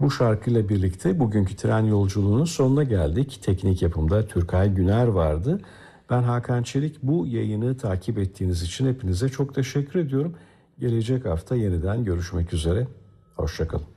Bu şarkıyla birlikte bugünkü tren yolculuğunun sonuna geldik. Teknik yapımda Türkay Güner vardı. Ben Hakan Çelik. Bu yayını takip ettiğiniz için hepinize çok teşekkür ediyorum. Gelecek hafta yeniden görüşmek üzere. Hoşça kalın.